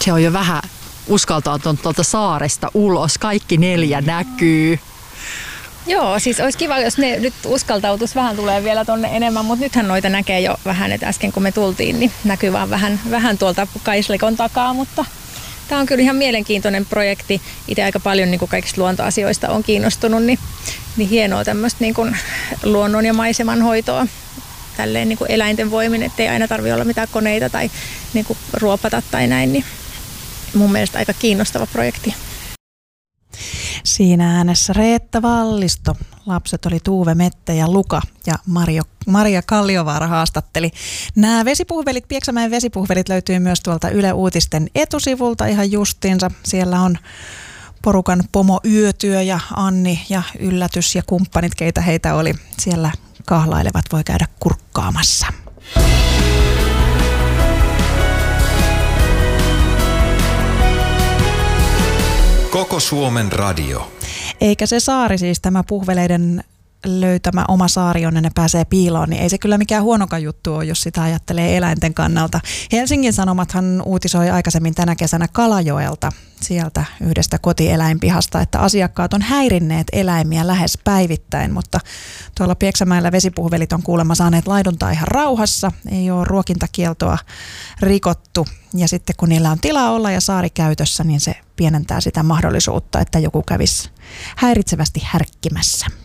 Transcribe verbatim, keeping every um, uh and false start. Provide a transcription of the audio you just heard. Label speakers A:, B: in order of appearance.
A: se on jo vähän uskaltautunut tuolta saaresta ulos. Kaikki neljä näkyy.
B: Joo, siis olisi kiva, jos ne nyt uskaltautus vähän tulee vielä tonne enemmän, mutta nythän noita näkee jo vähän, että äsken kun me tultiin, niin näkyy vaan vähän, vähän tuolta Kaislikon takaa, mutta tämä on kyllä ihan mielenkiintoinen projekti. Itse aika paljon niin kuin kaikista luontoasioista on kiinnostunut, niin, niin hienoa tämmöistä niin kuin luonnon ja maiseman hoitoa tälleen niin kuin eläinten voimin, ettei aina tarvitse olla mitään koneita tai niin kuin ruopata tai näin, niin mun mielestä aika kiinnostava projekti.
C: Siinä äänessä Reetta Vallisto. Lapset oli Tuuve Mette ja Luka ja Mario, Maria Kalliovaara haastatteli. Nämä vesipuhvelit, Pieksämäen vesipuhvelit löytyy myös tuolta Yle Uutisten etusivulta ihan justiinsa. Siellä on porukan pomo Yötyö ja Anni ja Yllätys ja kumppanit, keitä heitä oli. Siellä kahlailevat, voi käydä kurkkaamassa.
D: Koko Suomen radio.
C: Eikä se saari siis, tämä puhveleiden löytämä oma saari, jonne ne pääsee piiloon, niin ei se kyllä mikään huonokaan juttu ole, jos sitä ajattelee eläinten kannalta. Helsingin Sanomathan uutisoi aikaisemmin tänä kesänä Kalajoelta, sieltä yhdestä kotieläinpihasta, että asiakkaat on häirinneet eläimiä lähes päivittäin, mutta tuolla Pieksämäellä vesipuhvelit on kuulemma saaneet laiduntaa ihan rauhassa, ei ole ruokintakieltoa rikottu, ja sitten kun niillä on tilaa olla ja saari käytössä, niin se pienentää sitä mahdollisuutta, että joku kävisi häiritsevästi härkkimässä.